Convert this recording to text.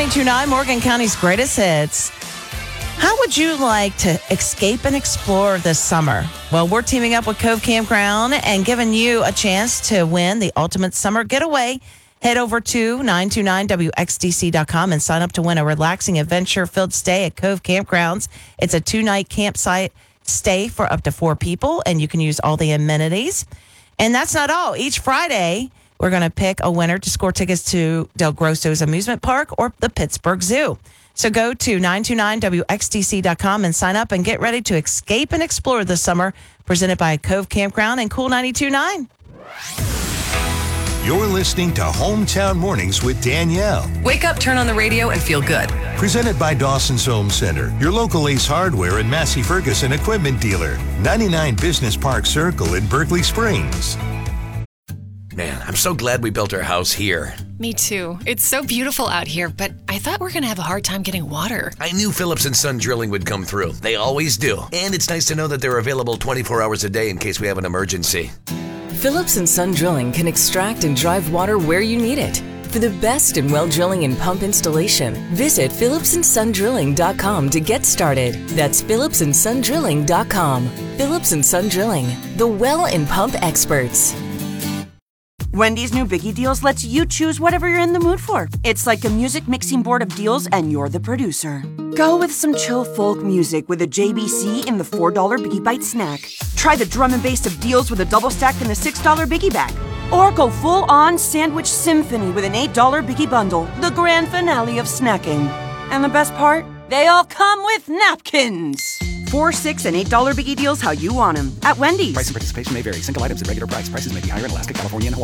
92.9, Morgan County's greatest hits. How would you like to escape and explore this summer? Well, we're teaming up with Cove Campground and giving you a chance to win the ultimate summer getaway. Head over to 929wxdc.com and sign up to win a relaxing adventure-filled stay at Cove Campgrounds. It's a 2-night campsite stay for up to 4 people, and you can use all the amenities. And that's not all. Each Friday, we're going to pick a winner to score tickets to Del Grosso's Amusement Park or the Pittsburgh Zoo. So go to 929wxdc.com and sign up and get ready to escape and explore this summer. Presented by Cove Campground and Cool 92.9. You're listening to Hometown Mornings with Danielle. Wake up, turn on the radio, and feel good. Presented by Dawson's Home Center, your local Ace Hardware and Massey Ferguson equipment dealer. 99 Business Park Circle in Berkeley Springs. Man, I'm so glad we built our house here. Me too. It's so beautiful out here, but I thought we were going to have a hard time getting water. I knew Phillips & Son Drilling would come through. They always do. And it's nice to know that they're available 24 hours a day in case we have an emergency. Phillips & Son Drilling can extract and drive water where you need it. For the best in well drilling and pump installation, visit phillipsandsondrilling.com to get started. That's phillipsandsondrilling.com. Phillips & Son Drilling, the well and pump experts. Wendy's new Biggie Deals lets you choose whatever you're in the mood for. It's like a music mixing board of deals, and you're the producer. Go with some chill folk music with a JBC in the $4 Biggie Bite snack. Try the drum and bass of deals with a double stack in the $6 Biggie bag. Or go full-on sandwich symphony with an $8 Biggie bundle, the grand finale of snacking. And the best part? They all come with napkins. $4, $6, and $8 Biggie Deals how you want them at Wendy's. Price and participation may vary. Single items at regular price. Prices may be higher in Alaska, California, and Hawaii.